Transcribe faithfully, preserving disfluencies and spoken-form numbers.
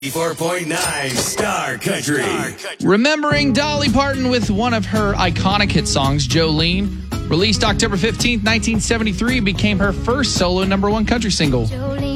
four point nine Star Country. Remembering Dolly Parton with one of her iconic hit songs, Jolene, released October fifteenth, nineteen seventy-three, became her first solo number one country single. Jolene.